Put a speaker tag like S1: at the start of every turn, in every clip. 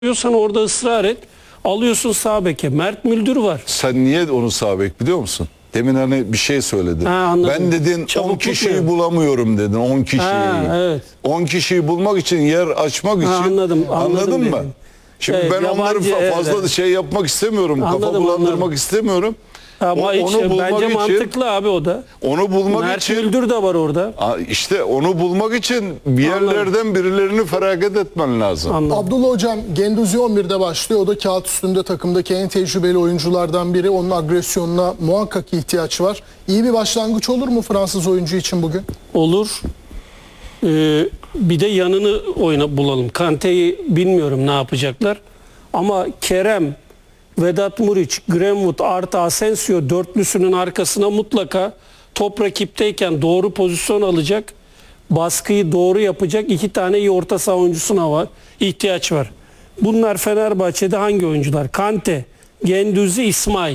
S1: diyorsan orada ısrar et. Alıyorsun sağ beke. Mert Müldür var.
S2: Sen niye onu sağ bek biliyor musun? Demin hani bir şey söyledin. Ben dedin 10 kişiyi bulamıyorum dedin. 10 kişiyi.
S1: Evet.
S2: 10 kişiyi bulmak için, yer açmak için. Anladın mı? Şimdi evet, ben onları fazla şey yapmak istemiyorum. Kafa bulandırmak istemiyorum.
S1: Ama bence mantıklı abi o da.
S2: Onu bulmak
S1: Mert
S2: için.
S1: Mert Müldür de var orada.
S2: İşte onu bulmak için bir yerlerden birilerini feragat etmen lazım.
S3: Abdullah Hocam, Guendouzi 11'de başlıyor. O da kağıt üstünde takımdaki en tecrübeli oyunculardan biri. Onun agresyonuna muhakkak ihtiyaç var. İyi bir başlangıç olur mu Fransız oyuncu için bugün?
S1: Olur. Bir de yanını bulalım. Kante'yi bilmiyorum ne yapacaklar. Ama Kerem, Vedat Muriç, Greenwood artı Asensio dörtlüsünün arkasına mutlaka top rakipteyken doğru pozisyon alacak, baskıyı doğru yapacak iki tane iyi orta saha oyuncusuna ihtiyaç var. Bunlar Fenerbahçe'de hangi oyuncular? Kante, Guendouzi, İsmail.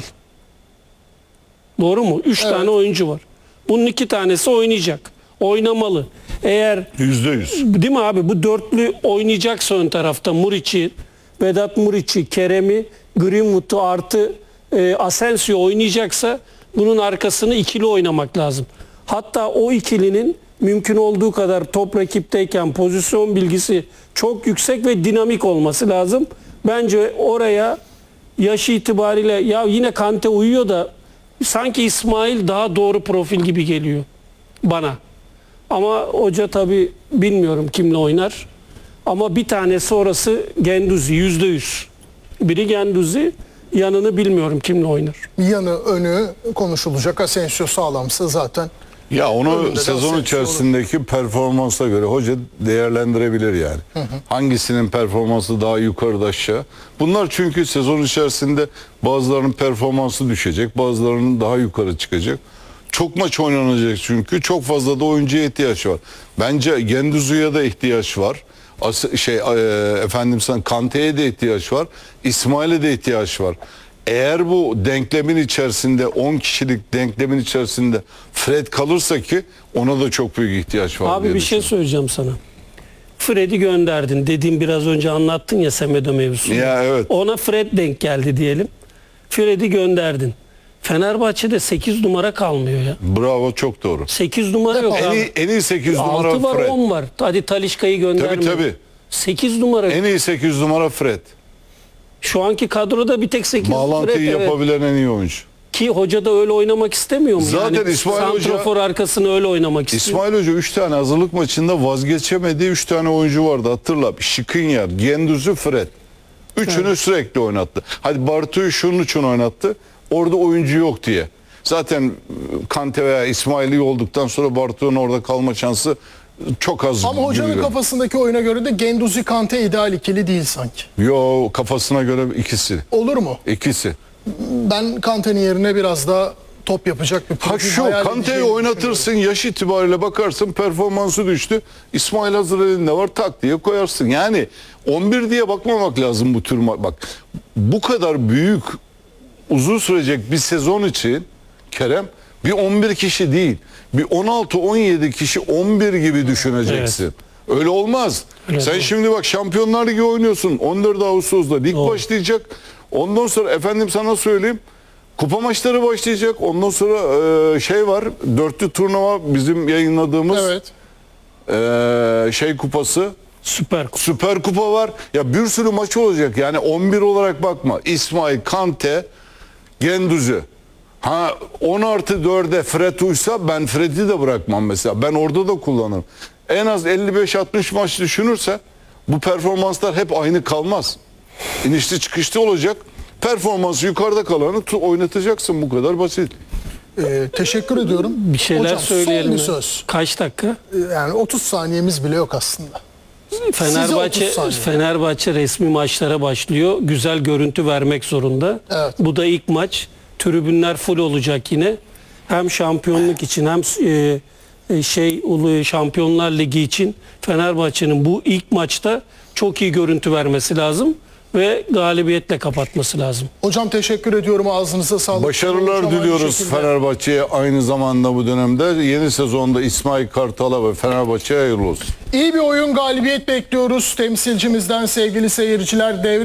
S1: Doğru mu? 3 tane oyuncu var. Bunun 2 tanesi oynayacak. Oynamalı. Eğer
S2: %100.
S1: değil mi abi? Bu dörtlü oynayacaksa ön tarafta Muriç'i, Vedat Muriç'i, Kerem'i, Greenwood'u artı Asensio oynayacaksa bunun arkasını ikili oynamak lazım. Hatta o ikilinin mümkün olduğu kadar top rakipteyken pozisyon bilgisi çok yüksek ve dinamik olması lazım. Bence oraya yaş itibariyle ya yine Kante uyuyor da sanki İsmail daha doğru profil gibi geliyor bana. Ama hoca tabii bilmiyorum kimle oynar. Ama bir tanesi orası Guendouzi %100. Biri Guendouzi, yanını bilmiyorum kimle oynar.
S3: Yanı önü konuşulacak. Asensio sağlamsa zaten.
S2: Ya onu sezon içerisindeki performansa göre hoca değerlendirebilir yani. Hangisinin performansı daha yukarıda aşağı. Bunlar çünkü sezon içerisinde bazılarının performansı düşecek, bazılarının daha yukarı çıkacak. Çok maç oynanacak çünkü çok fazla da oyuncuya ihtiyaç var. Bence Guendouzi'ye de ihtiyaç var. Kante'ye de ihtiyaç var. İsmail'e de ihtiyaç var. Eğer bu denklemin içerisinde 10 kişilik denklemin içerisinde Fred kalırsa ki ona da çok büyük ihtiyaç var.
S1: Abi bir şey söyleyeceğim sana. Fred'i gönderdin. Dediğim biraz önce anlattın ya Semedo mevzusunu.
S2: Ya evet.
S1: Ona Fred denk geldi diyelim. Fred'i gönderdin. Fenerbahçe'de 8 numara kalmıyor ya.
S2: Bravo, çok doğru.
S1: 8 numara yok abi.
S2: En iyi 8 numara
S1: 6 var,
S2: Fred.
S1: 10 var. Hadi Talisca'yı gönderme.
S2: Tabii.
S1: 8 numara.
S2: En iyi 8 numara Fred.
S1: Şu anki kadroda bir tek 8
S2: bağlantıyı
S1: Fred,
S2: yapabilen en iyi oyuncu.
S1: Ki hoca da öyle oynamak istemiyor mu?
S2: Zaten
S1: yani
S2: İsmail
S1: santrafor
S2: Hoca,
S1: arkasını öyle oynamak istiyor.
S2: İsmail Hoca 3 tane hazırlık maçında vazgeçemediği 3 tane oyuncu vardı, hatırla. Skriniar, Guendouzi, Fred. Üçünü sürekli oynattı. Hadi Bartu'yu şunun için oynattı. Orada oyuncu yok diye. Zaten Kante veya İsmail iyi olduktan sonra Bartu'nun orada kalma şansı çok az.
S3: Ama hocanın kafasındaki oyuna göre de Guendouzi Kante ideal ikili değil sanki.
S2: Yo, kafasına göre ikisi.
S3: Olur mu?
S2: İkisi.
S3: Ben Kante'nin yerine biraz daha top yapacak bir profil hayal
S2: Kante'yi oynatırsın, yaş itibariyle bakarsın performansı düştü. İsmail hazır elinde var, tak diye koyarsın. Yani 11 diye bakmamak lazım bu tür bak. Bu kadar büyük, uzun sürecek bir sezon için Kerem bir 11 kişi değil, bir 16-17 kişi 11 gibi düşüneceksin. Evet. Öyle olmaz. Öyle sen şimdi bak Şampiyonlar Ligi oynuyorsun. 14 Ağustos'ta lig başlayacak. Ondan sonra efendim sana söyleyeyim, kupa maçları başlayacak. Ondan sonra var, dörtlü turnuva bizim yayınladığımız kupası. Süper kupa var. Ya bir sürü maç olacak. Yani 11 olarak bakma. İsmail, Kante, Guendouzi. 10+4'e Fred uysa ben Fred'i de bırakmam mesela. Ben orada da kullanırım. En az 55-60 maç düşünürse bu performanslar hep aynı kalmaz. İnişli çıkışlı olacak. Performansı yukarıda kalanı oynatacaksın, bu kadar basit.
S3: Teşekkür ediyorum.
S1: Bir şeyler hocam, söyleyelim.
S3: Son bir söz.
S1: Kaç dakika?
S3: Yani 30 saniyemiz bile yok aslında.
S1: Fenerbahçe resmi maçlara başlıyor. Güzel görüntü vermek zorunda.
S3: Evet.
S1: Bu da ilk maç. Tribünler full olacak yine. Hem şampiyonluk için hem Şampiyonlar Ligi için Fenerbahçe'nin bu ilk maçta çok iyi görüntü vermesi lazım ve galibiyetle kapatması lazım.
S3: Hocam teşekkür ediyorum. Ağzınıza sağlık.
S2: Başarılar
S3: Hocam aynı
S2: diliyoruz
S3: şekilde.
S2: Fenerbahçe'ye aynı zamanda bu dönemde. Yeni sezonda İsmail Kartal'a ve Fenerbahçe'ye hayırlı olsun.
S3: İyi bir oyun, galibiyet bekliyoruz temsilcimizden sevgili seyirciler.